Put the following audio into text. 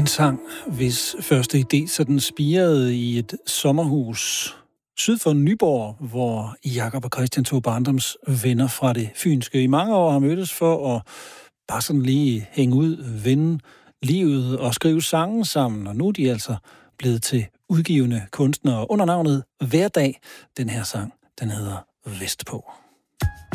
En sang, hvis første idé sådan spirede i et sommerhus syd for Nyborg, hvor Jakob og Christian, to barndoms venner fra det fynske, i mange år har mødtes for at bare sådan lige hænge ud, vinde livet og skrive sange sammen. Og nu er de altså blevet til udgivende kunstnere under navnet Hverdag. Den her sang, den hedder Vestpå.